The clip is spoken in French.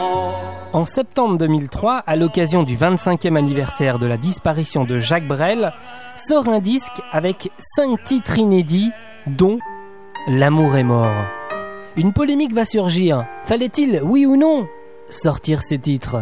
En septembre 2003, à l'occasion du 25e anniversaire de la disparition de Jacques Brel, sort un disque avec 5 titres inédits, dont L'amour est mort. Une polémique va surgir. Fallait-il, oui ou non, sortir ces titres ?